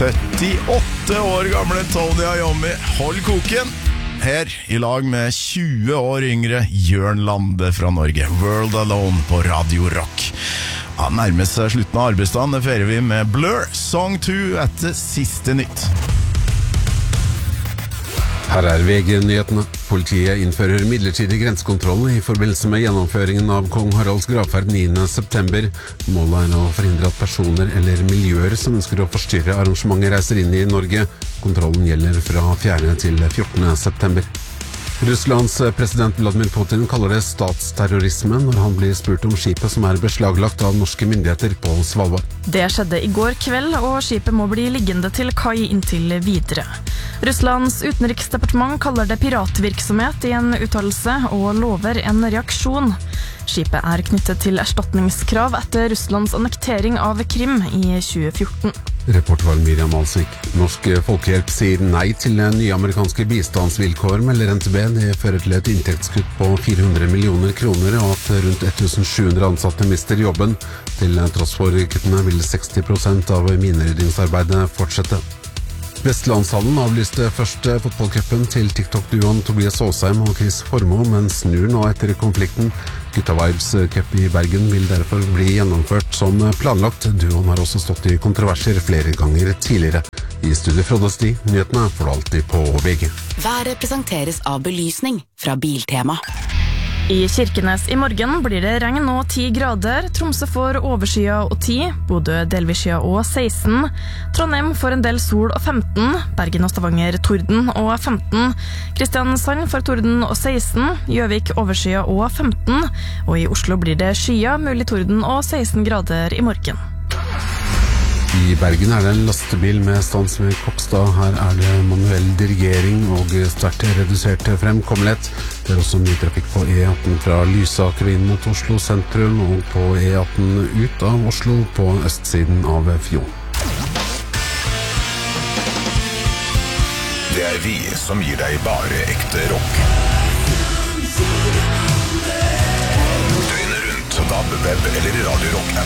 78 år gamle Tony Iommi, hold koken. Her i lag med 20 år yngre Jørn Lande fra Norge. World Alone på Radio Rock. Ja, nærmer seg slutten av arbeidsdagen. Det feirer vi med Blur, Song 2 etter siste nytt. Her VG-nyhetene. Politiet innfører midlertidig grensekontroll i forbindelse med gjennomføringen av Kong Haralds gravferd 9. september. Målet å forhindre at personer eller miljøer som ønsker å forstyrre arrangementet reiser inn i Norge. Kontrollen gjelder fra 4. til 14. september. Russlands president Vladimir Putin kaller det statsterrorisme når han blir spurt om skipet som beslaglagt av norske myndigheter på Svalbard. Det skjedde i går kveld, og skipet må bli liggende til kai inntil videre. Russlands utenriksdepartement kaller det piratvirksomhet i en uttalelse og lover en reaksjon. Skipet knyttet til erstatningskrav etter Russlands annektering av Krim i 2014. Reporter var Miriam Alsvik. Norsk Folkehjelp sier nei til nye amerikanske bistandsvilkår, melder NTB. Det fører til et inntektskutt på 400 millioner kroner, og at rundt 1700 ansatte mister jobben. Til tross for kuttene vil 60% av mineryddingsarbeidet fortsette. Vestlandshallen avlyste første fotballcupen til TikTok-duoen Tobias Aasheim og Chris Formoe, men snur nå etter konflikten. Gutta Vibes Cup i Bergen vil derfor bli gjennomført som planlagt. Duoen har også stått i kontroverser flere ganger tidligere. I studiet Frode Sti, nyhetene får du alltid på VG. Været presenteres av belysning fra Biltema. I Kirkenes i morgen blir det regn og 10 grader, Tromsø får overskya og 10, Bodø delvisskya og 16, Trondheim får en del sol og 15, Bergen og Stavanger torden og 15, Kristiansand får torden og 16, Gjøvik overskya og 15, og i Oslo blir det skya, mulig torden og 16 grader i morgen. I Bergen det en lastebil med stans ved Kokstad. Her det manuell dirigering og sterkt redusert fremkommelighet. Det også mye trafikk på E18 fra Lysaker inn mot Oslo sentrum og på E18 ut av Oslo på østsiden av fjorden. Det vi som gir deg bare ekte rock. Døgnet rundt, DAB, web eller Radio Rock.